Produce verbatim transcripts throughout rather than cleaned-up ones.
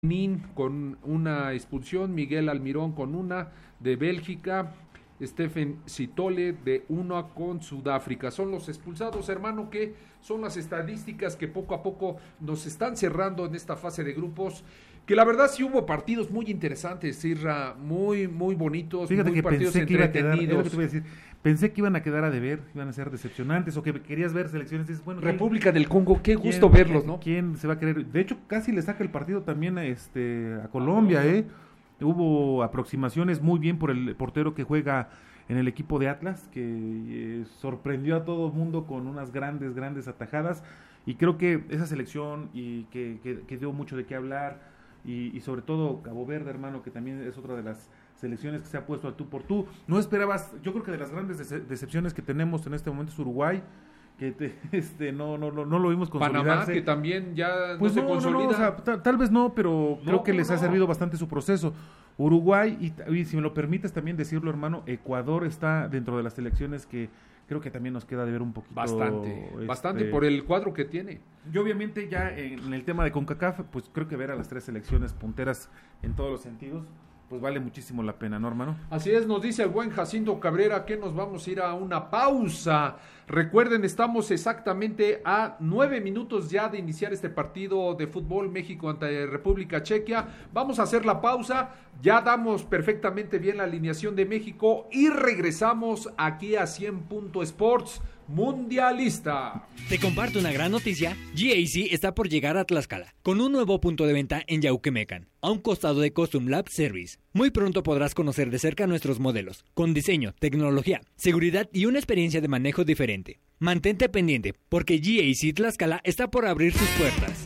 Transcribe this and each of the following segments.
Nin con una expulsión, Miguel Almirón con una de Bélgica, Stephen Sitole de una con Sudáfrica. Son los expulsados, hermano, que son las estadísticas que poco a poco nos están cerrando en esta fase de grupos, que la verdad sí hubo partidos muy interesantes, Irra, muy muy bonitos. Fíjate muy que partidos pensé que iba a quedar, es lo entretenidos. que te voy a decir, pensé que iban a quedar a deber, iban a ser decepcionantes, o que querías ver selecciones, dices, bueno, República del Congo, qué ¿quién, gusto verlos, ¿no? ¿Quién se va a querer? De hecho, casi le saca el partido también a, este, a Colombia, ¿eh? Hubo aproximaciones muy bien por el portero que juega en el equipo de Atlas, que eh, sorprendió a todo el mundo con unas grandes, grandes atajadas, y creo que esa selección y que, que, que dio mucho de qué hablar, y, y sobre todo Cabo Verde, hermano, que también es otra de las selecciones que se ha puesto al tú por tú. No esperabas, yo creo que de las grandes dece- decepciones que tenemos en este momento es Uruguay, que te, este no no no no lo vimos consolidarse. Panamá, que también ya pues no, no se consolida. no, no, o sea, tal, tal vez no, pero No, creo que no, les no. ha servido bastante su proceso. Uruguay, y, y si me lo permites también decirlo, hermano, Ecuador está dentro de las selecciones que creo que también nos queda de ver un poquito. Bastante, este, bastante por el cuadro que tiene. Y obviamente ya en el tema de CONCACAF, pues creo que ver a las tres selecciones punteras en todos los sentidos, pues vale muchísimo la pena, ¿no, hermano? Así es, nos dice el buen Jacinto Cabrera que nos vamos a ir a una pausa. Recuerden, estamos exactamente a nueve minutos ya de iniciar este partido de fútbol México ante República Chequia. Vamos a hacer la pausa, ya damos perfectamente bien la alineación de México y regresamos aquí a cien punto Sports Mundialista. Te comparto una gran noticia. G A C está por llegar a Tlaxcala con un nuevo punto de venta en Yauquemecan, a un costado de Custom Lab Service. Muy pronto podrás conocer de cerca nuestros modelos, con diseño, tecnología, seguridad y una experiencia de manejo diferente. Mantente pendiente, porque G A C Tlaxcala está por abrir sus puertas.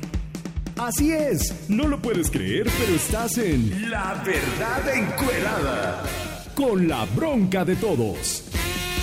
Así es, no lo puedes creer, pero estás en La Verdad Encuerada, con la bronca de todos.